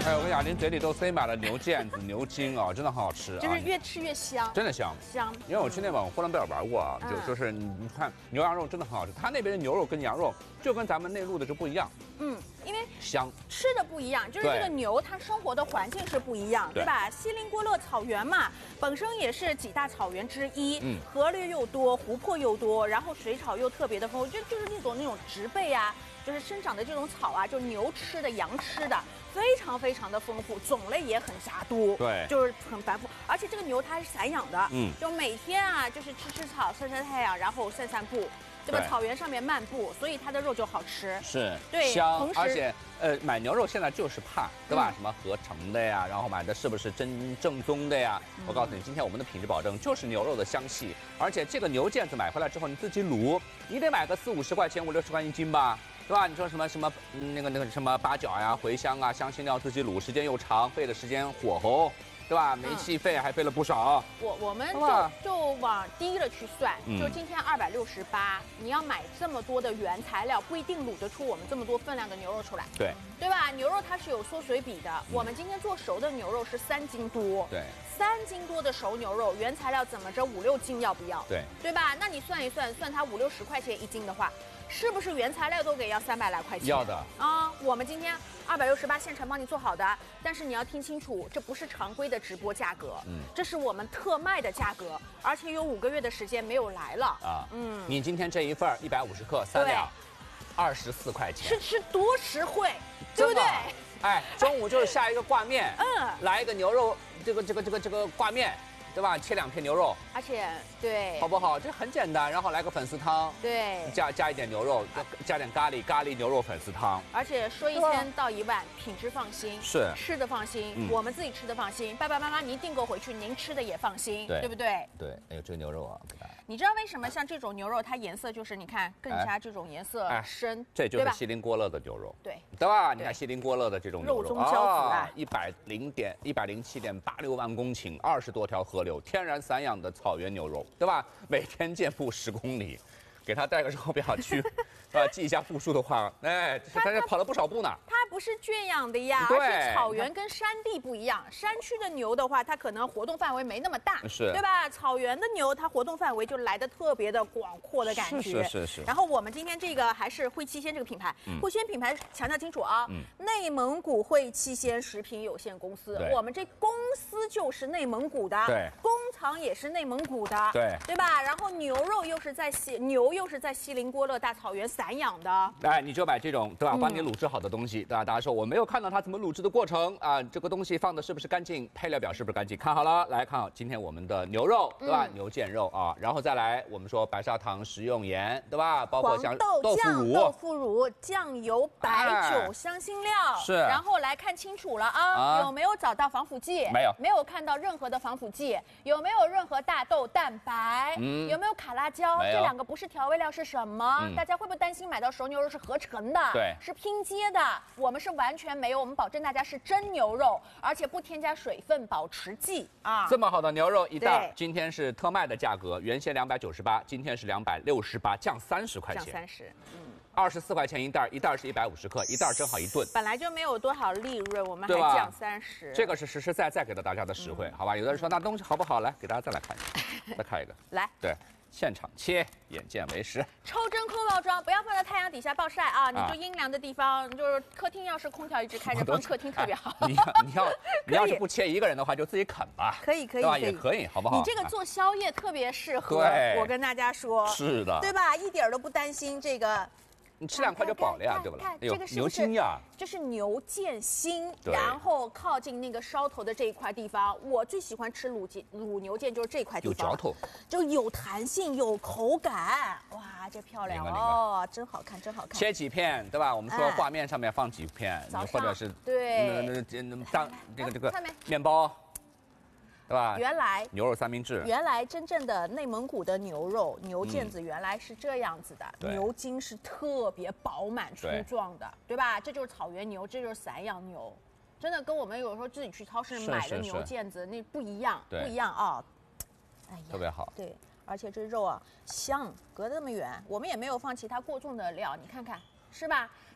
哎，我跟你讲，您嘴里都塞满了牛腱子、牛筋啊，真的很好吃啊！ 就是越吃越香， 真的香。 香。 因为我去那边呼伦贝尔玩过啊，就是你看牛羊肉真的很好吃，他那边的牛肉跟羊肉就跟咱们内陆的就不一样。 因为香吃的不一样，就是这个牛它生活的环境是不一样，对吧？锡林郭勒草原嘛，本身也是几大草原之一，河流又多，湖泊又多，然后水草又特别的丰富，就是那种植被啊，就是生长的这种草啊，就牛吃的、羊吃的。非常非常的丰富，种类也很杂多， 对， 就是很繁复。而且这个牛它是散养的，就每天啊就是吃草、晒晒太阳，然后散散步，对吧？草原上面漫步，所以它的肉就好吃， 是， 对， 香。而且买牛肉现在就是怕，对吧？什么合成的呀，然后买的是不是正宗的呀？我告诉你，今天我们的品质保证就是牛肉的香气，而且这个牛腱子买回来之后你自己卤，你得买个40-50块钱、50-60块一斤吧。对吧？你说什么那个什么八角呀、茴香啊、香辛料自己卤，时间又长，费的时间火候，对吧？煤气费还费了不少。 我们就往低了去算，就今天268，你要买这么多的原材料，不一定卤得出我们这么多分量的牛肉出来。对吧？牛肉它是有缩水比的，我们今天做熟的牛肉是3斤多。 对 ，3斤多的熟牛肉，原材料怎么着5-6斤要不要？对吧？那你算一算，算它50-60块钱一斤的话。是不是原材料都给要300来块钱？ 要的啊！我们今天268现成帮你做好的，但是你要听清楚，这不是常规的直播价格，这是我们特卖的价格，而且有5个月的时间没有来了啊。 你今天这一份150克3两，24块钱， 吃多实惠，对不对？ 哎，中午就是下一个挂面，来一个牛肉，这个挂面。对吧？切2片牛肉， 而且对， 好不好？这很简单，然后来个粉丝汤， 对， 加一点牛肉，加点咖喱牛肉粉丝汤， 而且说1000到1万，品质放心， 是吃的放心，我们自己吃的放心，爸爸妈妈您订购回去，您吃的也放心，对不对？ 对，哎呦，这个牛肉啊， 你知道为什么像这种牛肉它颜色就是你看更加这种颜色深， 这就是锡林郭勒的牛肉， 对吧？你看锡林郭勒的这种牛肉中骄子啊 ，107.86万公顷，20多条河流，天然散养的草原牛肉，对吧？每天健步10公里，给他带个手表去，记一下步数的话，哎，他跑了不少步呢。 它不是圈养的呀，而且草原跟山地不一样，山区的牛的话，它可能活动范围没那么大，对吧？草原的牛，它活动范围就来得特别的广阔的感觉。 是。 然后我们今天这个还是汇七鲜这个品牌，汇七鲜品牌强调清楚啊，内蒙古汇七鲜食品有限公司，我们这公司就是内蒙古的，工厂也是内蒙古的，对吧？然后牛又是在锡林郭勒大草原散养的， 哎，你就买这种，对吧？帮你卤制好的东西，对吧？大家说我没有看到它怎么卤制的过程啊，这个东西放的是不是干净？配料表是不是干净？看好了，来看好今天我们的牛肉，对吧？牛腱肉啊，然后再来我们说白砂糖、食用盐，对吧？包括像豆腐乳、酱油、白酒、香辛料， 是。 然后来看清楚了啊，有没有找到防腐剂？没有看到任何的防腐剂，有没有任何大豆蛋白？有没有卡拉胶？这2个不是调味料是什么？大家会不会担心买到熟牛肉是合成的？是拼接的？我们是完全没有，我们保证大家是真牛肉，而且不添加水分保持剂啊。 这么好的牛肉一袋，今天是特卖的价格，原先298，今天是268，降30块钱。 降30， 24块钱一袋，一袋是150克，一袋正好1顿。 本来就没有多少利润，我们还降30， 这个是实实在在给到大家的实惠，好吧？有的人说那东西好不好？来，给大家再来看一下，再看一个， 来， 对。现场切，眼见为实。 抽真空包装，不要放在太阳底下暴晒啊！你就阴凉的地方，就是客厅，要是空调一直开着，放客厅特别好。 你要是不切1个人的话，就自己啃吧。 可以， 对吧？也可以，好不好？ 你这个做宵夜特别适合，我跟大家说， 是的， 对吧？一点都不担心这个。 你吃2块就饱了呀，对不啦？ 这个是牛筋呀， 这是牛腱心，然后靠近那个梢头的这一块地方，我最喜欢吃卤牛腱，就是这块地方， 有嚼头， 就有弹性，有口感，哇，这漂亮哦，真好看，真好看。 切几片，对吧？我们说画面上面放几片，或者是这个面包。对吧？ 原来牛肉三明治， 原来真正的内蒙古的牛肉牛腱子原来是这样子的，牛筋是特别饱满粗壮的，对吧？这就是草原牛，这就是散养牛，真的跟我们有时候自己去超市买的牛腱子那不一样，不一样啊！哎呀， 特别好， 对，而且这肉啊香，隔得那么远，我们也没有放其他过重的料，你看看。是吧？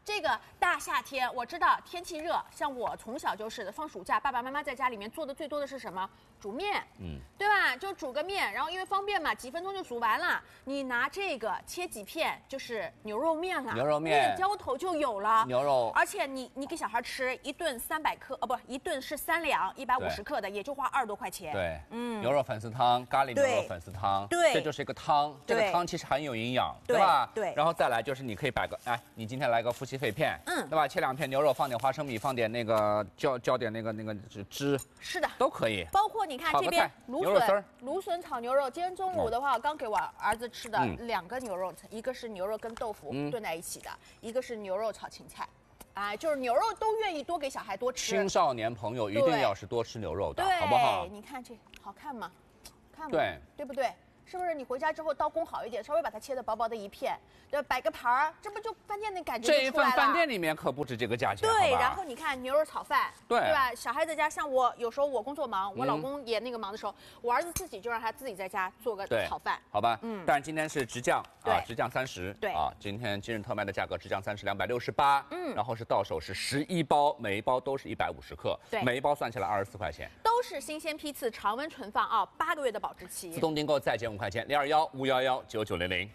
这个大夏天，我知道天气热，像我从小就是的，放暑假，爸爸妈妈在家里面做的最多的是什么？煮面，对吧？就煮个面，然后因为方便嘛，几分钟就煮完了。你拿这个切几片，就是牛肉面了， 牛肉面， 面浇头就有了。 牛肉， 而且你给小孩吃一顿300克，不，一顿是3两150克的，也就花20多块钱。 对，牛肉粉丝汤，咖喱牛肉粉丝汤， 对， 这就是一个汤，这个汤其实很有营养，对吧？ 对。 然后再来就是你可以摆个，哎，你今天来个夫妻肺片，对吧？切2片牛肉，放点花生米，放点那个浇点那个汁， 是的， 都可以。 包括你看这边芦笋炒牛肉，今天中午的话，我刚给我儿子吃的2个牛肉，一个是牛肉跟豆腐炖在一起的，一个是牛肉炒芹菜。哎，就是牛肉都愿意多给小孩多吃。 青少年朋友一定要是多吃牛肉的，好不好？ 你看这好看吗？看吗？ 对， 对不对？是不是你回家之后刀工好一点，稍微把它切得薄薄的一片，对，摆个盘儿，这不就饭店的感觉就出来了？ 这一份饭店里面可不止这个价钱。 对，然后你看牛肉炒饭，对吧？小孩在家，像我有时候我工作忙，我老公也那个忙的时候，我儿子自己就让他自己在家做个炒饭， 好吧？但是今天是直降啊，直降30， 对啊，今天今日特卖的价格直降30 268，然后是到手是11包，每一包都是150克， 对， 每一包算起来24块钱， 都是新鲜批次，常温存放啊，8个月的保质期， 自动订购再减5块钱，021-511-9900。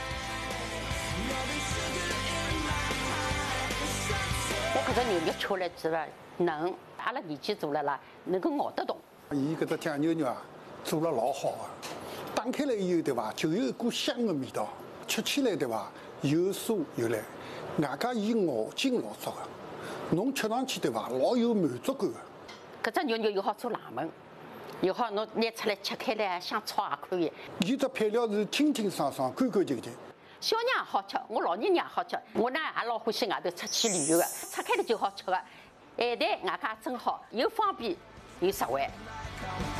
我觉着牛肉吃了之后，能阿拉年纪大了啦，能够熬得动。 伊搿只酱牛肉啊，做了老好啊，打开来以后对伐，就有一股香的味道，吃起来对伐，又酥又烂，外加伊咬劲老足的，侬吃上去对伐，老有满足感的。 搿只牛肉又好做冷门，又好侬拿出来吃开来像炒也可以。 伊只配料是清清爽爽、干干净净。 小人也好吃，我老人也好吃。我呢也老欢喜外头出去旅游的，拆开了就好吃的。咸淡外加真好，又方便又实惠。